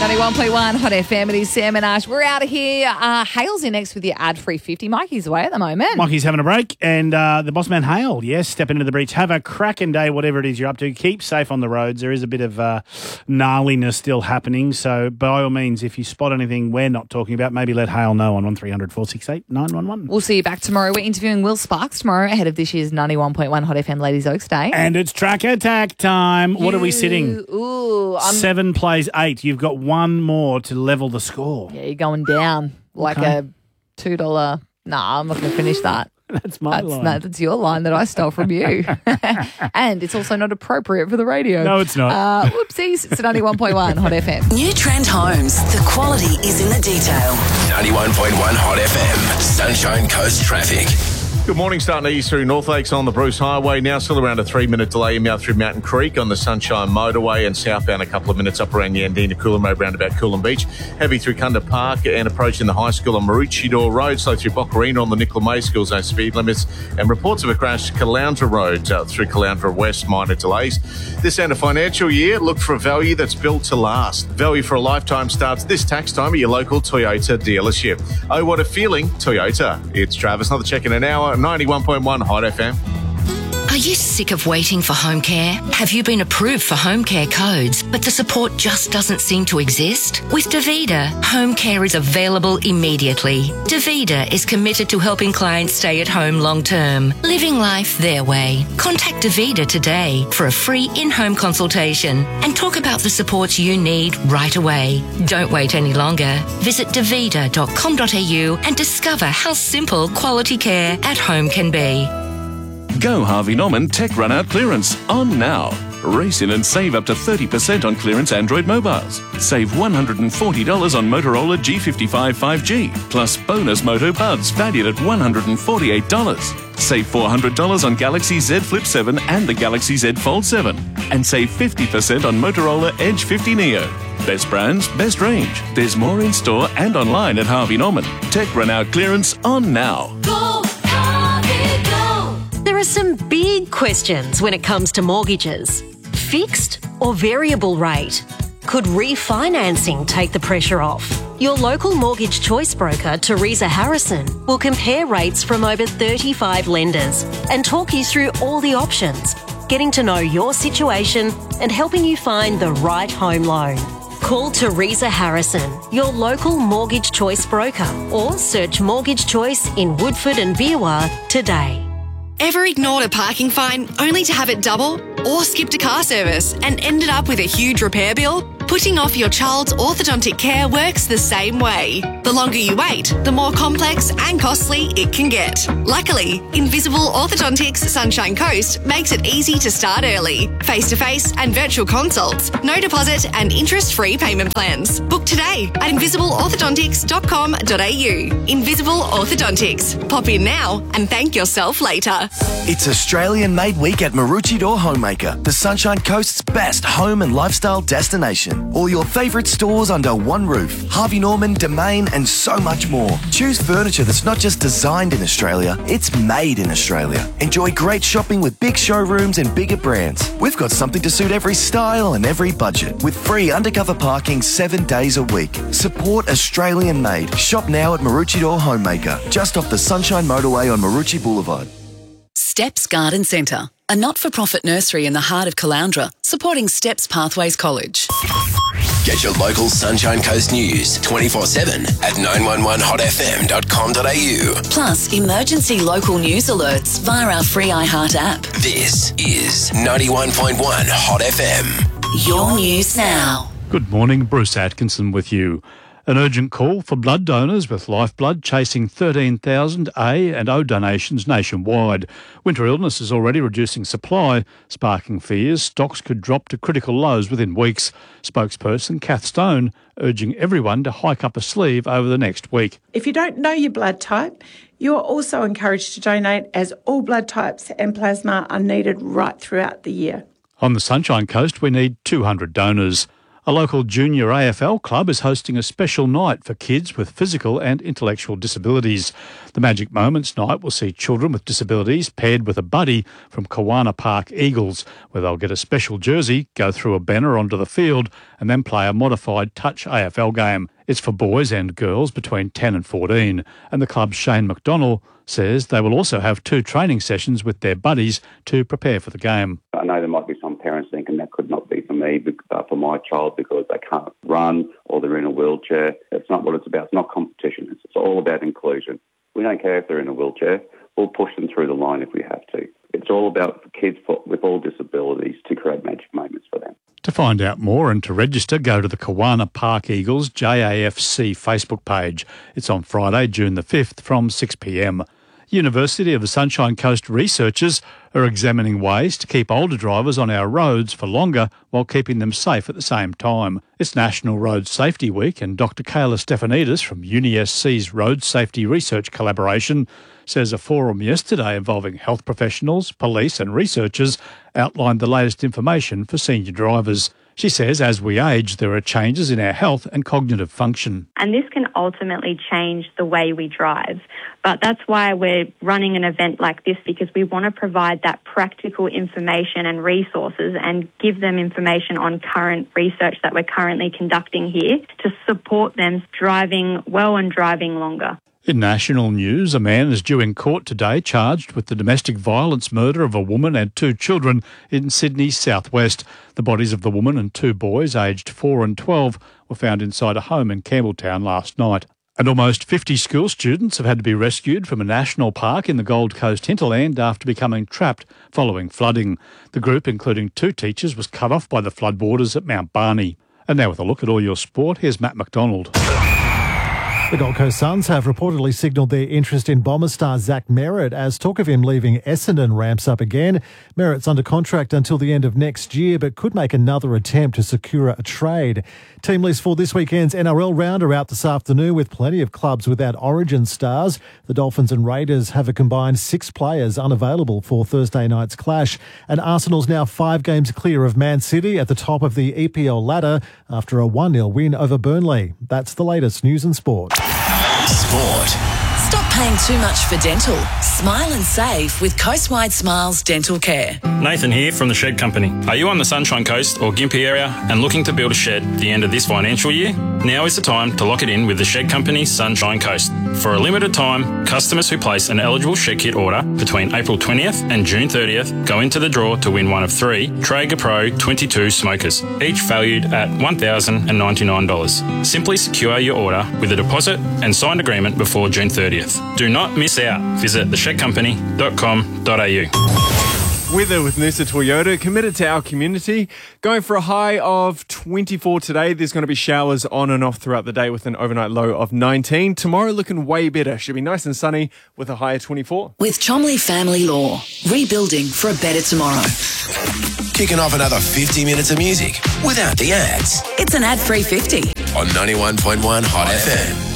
91.1 Hot FM. It is Sam and Ash. We're out of here. Hale's in next with your ad-free 50. Mikey's away at the moment. Mikey's having a break, and the boss man Hale, yes, stepping into the breach. Have a cracking day, whatever it is you're up to. Keep safe on the roads. There is a bit of gnarliness still happening, so by all means, if you spot anything we're not talking about, maybe let Hale know on 1300 468 911. We'll see you back tomorrow. We're interviewing Will Sparks tomorrow ahead of this year's 91.1 Hot FM Ladies Oaks Day. And it's track attack time. What are we sitting? 7 plays 8. You've got one more to level the score. Yeah, you're going down like a $2. Nah, I'm not going to finish that. That's my line. No, that's your line that I stole from you. And it's also not appropriate for the radio. No, it's not. Whoopsies. It's 91.1 Hot FM. New Trend Homes. The quality is in the detail. 91.1 Hot FM. Sunshine Coast traffic. Good morning, starting to ease through North Lakes on the Bruce Highway. Now still around a 3-minute delay inbound through Mountain Creek on the Sunshine Motorway, and southbound a couple of minutes up around Yandina Coolum Road roundabout Coolum Beach. Heavy through Kunda Park and approaching the high school on Maroochydore Road. Slow through Boccarina on the Nicola May School Zone speed limits. And reports of a crash Caloundra Road through Caloundra West, minor delays. This end of financial year, look for a value that's built to last. Value for a lifetime starts this tax time at your local Toyota dealership. Oh, what a feeling, Toyota. It's Travis. Another check in an hour. 91.1 Hot FM. Are you sick of waiting for home care? Have you been approved for home care codes, but the support just doesn't seem to exist? With Davida, home care is available immediately. Davida is committed to helping clients stay at home long term, living life their way. Contact Davida today for a free in-home consultation and talk about the supports you need right away. Don't wait any longer. Visit davida.com.au and discover how simple quality care at home can be. Go Harvey Norman Tech Run Out Clearance on now. Race in and save up to 30% on clearance Android mobiles. Save $140 on Motorola G55 5G, plus bonus Moto Buds valued at $148. Save $400 on Galaxy Z Flip 7 and the Galaxy Z Fold 7. And save 50% on Motorola Edge 50 Neo. Best brands, best range. There's more in store and online at Harvey Norman. Tech Run Out Clearance on now. Go, Harvey, go! There are some big questions when it comes to mortgages. Fixed or variable rate? Could refinancing take the pressure off? Your local mortgage choice broker, Teresa Harrison, will compare rates from over 35 lenders and talk you through all the options, getting to know your situation and helping you find the right home loan. Call Teresa Harrison, your local mortgage choice broker, or search Mortgage Choice in Woodford and Beerwah today. Ever ignored a parking fine only to have it double? Or skipped a car service and ended up with a huge repair bill? Putting off your child's orthodontic care works the same way. The longer you wait, the more complex and costly it can get. Luckily, Invisible Orthodontics Sunshine Coast makes it easy to start early. Face-to-face and virtual consults, no deposit and interest-free payment plans. Book today at invisibleorthodontics.com.au. Invisible Orthodontics. Pop in now and thank yourself later. It's Australian Made Week at Maroochydore Homemaker, the Sunshine Coast's best home and lifestyle destination. All your favourite stores under one roof. Harvey Norman, Domain and so much more. Choose furniture that's not just designed in Australia, it's made in Australia. Enjoy great shopping with big showrooms and bigger brands. We've got something to suit every style and every budget, with free undercover parking 7 days a week. Support Australian Made. Shop now at Maroochydore Homemaker, just off the Sunshine Motorway on Maroochydore Boulevard. Steps Garden Centre, a not-for-profit nursery in the heart of Caloundra, supporting Steps Pathways College. Get your local Sunshine Coast news 24/7 at 911hotfm.com.au. Plus, emergency local news alerts via our free iHeart app. This is 91.1 Hot FM. Your news now. Good morning, Bruce Atkinson with you. An urgent call for blood donors with Lifeblood chasing 13,000 A and O donations nationwide. Winter illness is already reducing supply, sparking fears stocks could drop to critical lows within weeks. Spokesperson Kath Stone urging everyone to hike up a sleeve over the next week. If you don't know your blood type, you are also encouraged to donate, as all blood types and plasma are needed right throughout the year. On the Sunshine Coast, we need 200 donors. A local junior AFL club is hosting a special night for kids with physical and intellectual disabilities. The Magic Moments night will see children with disabilities paired with a buddy from Kawana Park Eagles, where they'll get a special jersey, go through a banner onto the field and then play a modified touch AFL game. It's for boys and girls between 10 and 14, and the club's Shane McDonnell says they will also have 2 training sessions with their buddies to prepare for the game. I know there might be some parents thinking that could not be for me, for my child, because they can't run or they're in a wheelchair. That's not what it's about. It's not competition. It's all about inclusion. We don't care if they're in a wheelchair. We'll push them through the line if we have to. It's all about kids with all disabilities to create magic moments for them. To find out more and to register, go to the Kawana Park Eagles JAFC Facebook page. It's on Friday, June the 5th from 6 p.m. University of the Sunshine Coast researchers are examining ways to keep older drivers on our roads for longer while keeping them safe at the same time. It's National Road Safety Week, and Dr. Kayla Stefanidis from UniSC's Road Safety Research Collaboration says a forum yesterday involving health professionals, police and researchers outlined the latest information for senior drivers. She says as we age, there are changes in our health and cognitive function. And this can ultimately change the way we drive. But that's why we're running an event like this, because we want to provide that practical information and resources and give them information on current research that we're currently conducting here to support them driving well and driving longer. In national news, a man is due in court today charged with the domestic violence murder of a woman and 2 children in Sydney's southwest. The bodies of the woman and 2 boys, aged 4 and 12, were found inside a home in Campbelltown last night. And almost 50 school students have had to be rescued from a national park in the Gold Coast hinterland after becoming trapped following flooding. The group, including 2 teachers, was cut off by the floodwaters at Mount Barney. And now with a look at all your sport, here's Matt McDonald. The Gold Coast Suns have reportedly signalled their interest in Bomber star Zach Merritt as talk of him leaving Essendon ramps up again. Merritt's under contract until the end of next year, but could make another attempt to secure a trade. Team list for this weekend's NRL round are out this afternoon with plenty of clubs without origin stars. The Dolphins and Raiders have a combined 6 players unavailable for Thursday night's clash. And Arsenal's now 5 games clear of Man City at the top of the EPL ladder after a 1-0 win over Burnley. That's the latest news and sport. Sport. Stop paying too much for dental. Smile and save with Coastwide Smiles Dental Care. Nathan here from the Shed Company. Are you on the Sunshine Coast or Gympie area and looking to build a shed at the end of this financial year? Now is the time to lock it in with the Shed Company's Sunshine Coast. For a limited time, customers who place an eligible shed kit order between April 20th and June 30th go into the draw to win one of 3 Traeger Pro 22 smokers, each valued at $1,099. Simply secure your order with a deposit and signed agreement before June 30th. Do not miss out. Visit theshedcompany.com.au. Weather with Noosa Toyota, committed to our community. Going for a high of 24 today. There's going to be showers on and off throughout the day with an overnight low of 19. Tomorrow looking way better. Should be nice and sunny with a high of 24. With Chomley Family Law, rebuilding for a better tomorrow. Kicking off another 50 minutes of music without the ads. It's an ad-free 50. On 91.1 Hot FM.